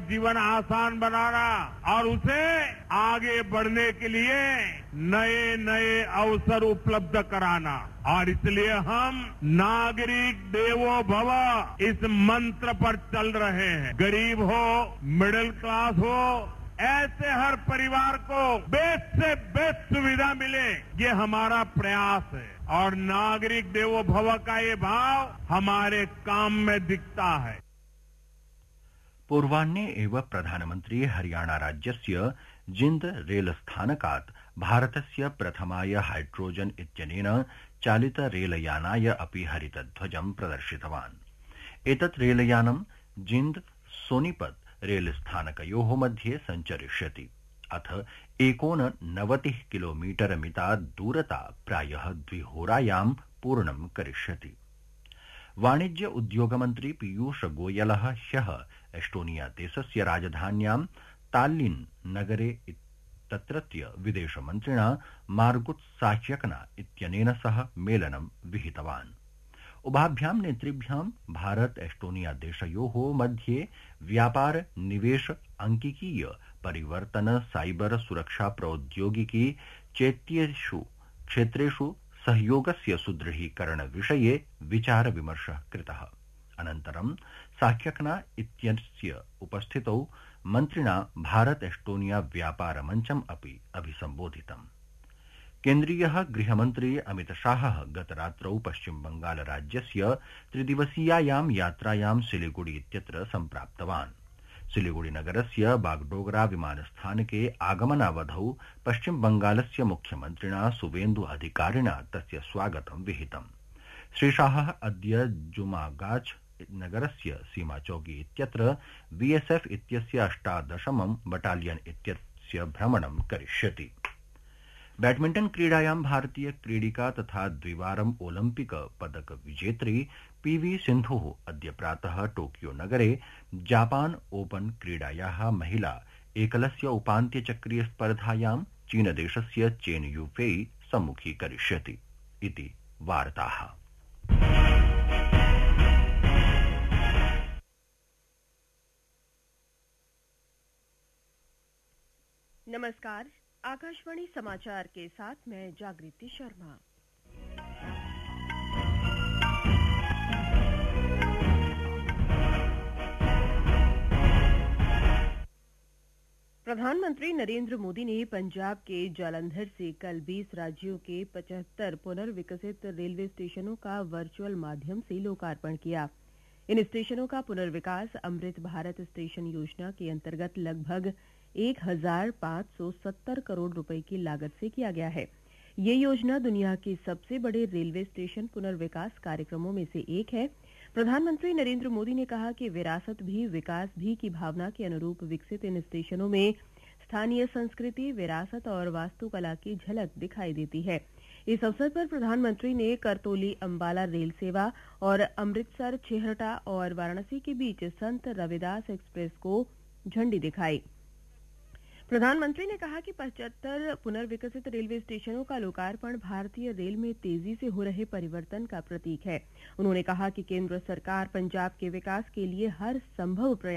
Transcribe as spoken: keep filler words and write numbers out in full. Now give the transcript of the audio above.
जीवन आसान बनाना और उसे आगे बढ़ने के लिए नए नए अवसर उपलब्ध कराना। और इसलिए हम नागरिक देवो भव इस मंत्र पर चल रहे हैं। गरीब हो, मिडिल क्लास हो, ऐसे हर परिवार को बेस्ट से बेस्ट सुविधा मिले, ये हमारा प्रयास है। और नागरिक देवो भव का ये भाव हमारे काम में दिखता है। पूर्वाह्ने एव प्रधानमन्त्री हरियाणा राज्यस्य जिन्द रेलस्थानकात् भारतस्य प्रथमाय हाइड्रोजन इत्यनेन चालित रेलयानाय अपि हरितध्वजं प्रदर्शितवान्। एतत् रेलयानं जिन्द सोनीपत रेलस्थानकयोः मध्ये सञ्चरिष्यति। अथ एकोननवतिः किलोमीटर मिता दूरता प्रायः द्विहोरायां पूर्णं करिष्यति। वाणिज्य उद्योगमन्त्री पीयूष गोयलः ह्यः एस्टोनिया देशस्य राजधान्यां ताल्लिन् नगरे तत्रत्य विदेशमन्त्रिणा मार्गुट साह्यकना इत्यनेन सह मेलनं विहितवान्। उभाभ्यां नेतृभ्यां भारत एस्टोनिया देशयोः मध्ये व्यापार, निवेश, अंकिकीय परिवर्तन, साइबर सुरक्षा प्रौद्योगिकी चेत्येषु क्षेत्रेषु सहयोगस्य सुदृढीकरण विषये विचार विमर्शः कृतः। अनन्तरं साह्यकना इत्यस्य उपस्थितौ मन्त्रिणा भारत एस्टोनिया व्यापार मञ्चम् अपि अभिसम्बोधितम्। केन्द्रीयः गृहमन्त्री अमित शाहः गतरात्रौ पश्चिम बंगाल राज्यस्य त्रिदिवसीयायां यात्रायां सिलीगुड़ी इत्यत्र सम्प्राप्तवान्। सिलीगुड़ी नगरस्य बागडोगरा विमानस्थानके आगमनावधौ पश्चिम बंगालस्य मुख्यमन्त्रिणा सुवेन्दु अधिकारिणा तस्य स्वागतं विहितम्। श्रीशाहः अद्य जुमागाछ नगरस्य सीमाचौकी इत्यत्र बीएसएफ इत्यस्य अष्टादशमं बटालियन इत्यस्य भ्रमणं करिष्यति। बैडमिण्टन क्रीडायां भारतीय क्रीडिका तथा द्विवारम् ओलम्पिक पदक विजेत्री पीवी सिन्धुः अद्य प्रातः टोकियो नगरे जापान ओपन क्रीडायाः महिला एकलस्य उपान्त्यचक्रीय स्पर्धायां चीनदेशस्य चेन यूफेई सम्मुखीकरिष्यति इति वार्ताः। नमस्कार, आकाशवाणी समाचार के साथ मैं जागृति शर्मा। प्रधानमंत्री नरेंद्र मोदी ने पंजाब के जालंधर से कल बीस राज्यों के पचहत्तर पुनर्विकसित रेलवे स्टेशनों का वर्चुअल माध्यम से लोकार्पण किया। इन स्टेशनों का पुनर्विकास अमृत भारत स्टेशन योजना के अंतर्गत लगभग एक हजार पाँच सौ सत्तर करोड़ रुपए की लागत से किया गया है। ये योजना दुनिया के सबसे बड़े रेलवे स्टेशन पुनर्विकास कार्यक्रमों में से एक है। प्रधानमंत्री नरेंद्र मोदी ने कहा कि विरासत भी विकास भी की भावना के अनुरूप विकसित इन स्टेशनों में स्थानीय संस्कृति, विरासत और वास्तुकला की झलक दिखाई देती है। इस अवसर पर प्रधानमंत्री ने करतोली अंबाला रेल सेवा और अमृतसर, छेहरटा और वाराणसी के बीच संत रविदास एक्सप्रेस को झंडी दिखाई। प्रधानमंत्री ने कहा कि पचहत्तर पुनर्विकसित रेलवे स्टेशनों का लोकार्पण भारतीय रेल में तेजी से हो रहे परिवर्तन का प्रतीक है। उन्होंने कहा कि केंद्र सरकार पंजाब के विकास के लिए हर संभव प्रयास